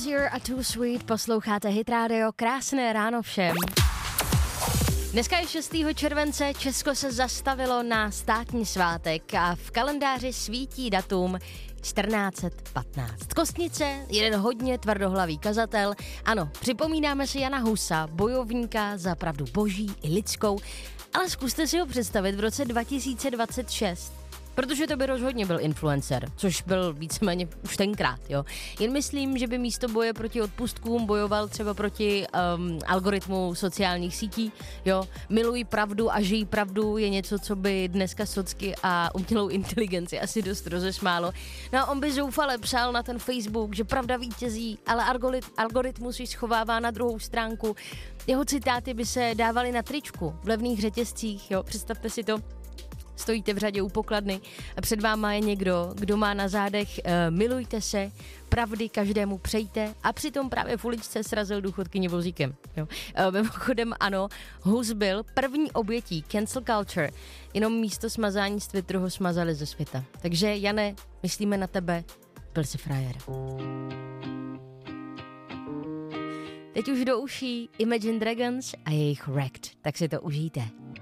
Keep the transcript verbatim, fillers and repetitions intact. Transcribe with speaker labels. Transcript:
Speaker 1: Easier a Too Sweet, posloucháte Hit Radio, krásné ráno všem. Dneska je šestého července, Česko se zastavilo na státní svátek a v kalendáři svítí datum čtrnáct patnáct. Kostnice, jeden hodně tvrdohlavý kazatel. Ano, připomínáme si Jana Husa, bojovníka za pravdu boží i lidskou, ale zkuste si ho představit v roce dva tisíce dvacet šest. Protože to by rozhodně byl influencer, což byl víceméně už tenkrát, jo. Jen myslím, že by místo boje proti odpustkům bojoval třeba proti um, algoritmu sociálních sítí, jo. Miluj pravdu a žij pravdu je něco, co by dneska socky a umělou inteligenci asi dost rozesmálo. No a on by zoufale psal na ten Facebook, že pravda vítězí, ale algorit, algoritmus ji schovává na druhou stránku. Jeho citáty by se dávaly na tričku, v levných řetězcích, jo. Představte si to. Stojíte v řadě u pokladny a před váma je někdo, kdo má na zádech uh, milujte se, pravdy každému přejte a přitom právě v uličce srazil důchodkyni vozíkem. Jo. Uh, mimochodem ano, Hus byl první obětí cancel culture, jenom místo smazání z Twitteru ho smazali ze světa. Takže Jane, myslíme na tebe, byl jsi frajer. Teď už do uší Imagine Dragons a jejich Wrecked, tak si to užijte.